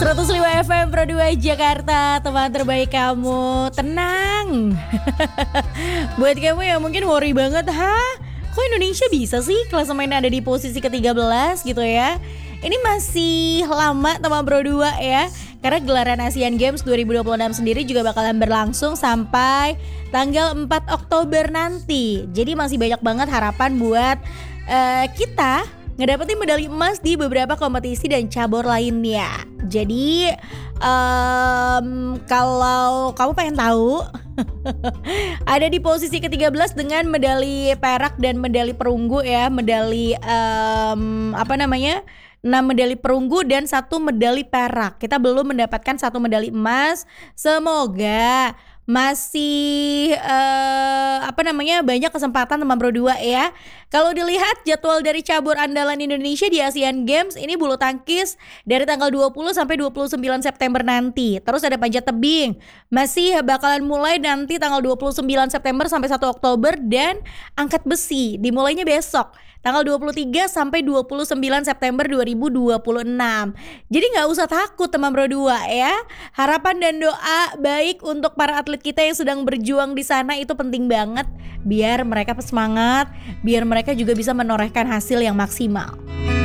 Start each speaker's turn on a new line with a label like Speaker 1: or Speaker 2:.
Speaker 1: 105 FM Pro 2 Jakarta, teman terbaik kamu. Tenang. Buat kamu yang mungkin worry banget, kok Indonesia bisa sih klasemennya ada di posisi ke-13 gitu ya. Ini masih lama teman Pro 2 ya. Karena gelaran Asian Games 2026 sendiri juga bakalan berlangsung sampai tanggal 4 Oktober nanti. Jadi masih banyak banget harapan buat kita ngedapetin medali emas di beberapa kompetisi dan cabur lainnya. Jadi kalau kamu pengen tahu ada di posisi ke-13 dengan medali perak dan medali perunggu ya. Medali 6 medali perunggu dan 1 medali perak. Kita belum mendapatkan 1 medali emas. Semoga masih banyak kesempatan teman Pro 2 ya. Kalau dilihat jadwal dari cabur andalan Indonesia di Asian Games ini bulu tangkis dari tanggal 20 sampai 29 September nanti. Terus ada panjat tebing. Masih bakalan mulai nanti tanggal 29 September sampai 1 Oktober dan angkat besi dimulainya besok tanggal 23 sampai 29 September 2026. Jadi gak usah takut teman Pro 2 ya. Harapan dan doa baik untuk para atlet kita yang sedang berjuang di sana itu penting banget. Biar mereka semangat, biar mereka juga bisa menorehkan hasil yang maksimal.